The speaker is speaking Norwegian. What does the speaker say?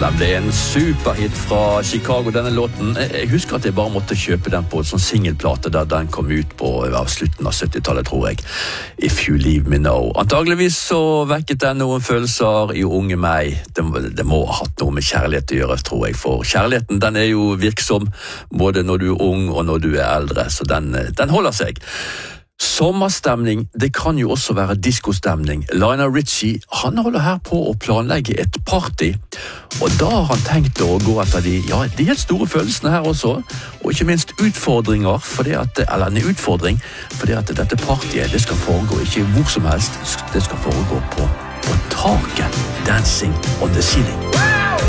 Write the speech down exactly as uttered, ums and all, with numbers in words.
den ble en superhit fra Chicago, denne låten. Jeg husker at jeg bare måtte kjøpe den på en sånn singelplate da den kom ut på av slutten av syttitallet, tror jeg. If You Leave Me Now. Antageligvis så vekket den noen følelser i unge meg. Det, det må ha hatt noe med kjærlighet å gjøre, tror jeg, for kjærligheten den er jo virksom både når du er ung og når du er eldre, så den, den holder seg. Sommerstemning, det kan jo også være diskostemning. Lionel Richie, han holder her på å planlegge et party, og da har han tenkt å gå etter de, ja, de helt store følelsene her også, og ikke minst utfordringer, for det at, eller en utfordring, for det at dette partiet, det skal foregå ikke hvor som helst, det skal foregå på, på taket, dancing on the ceiling.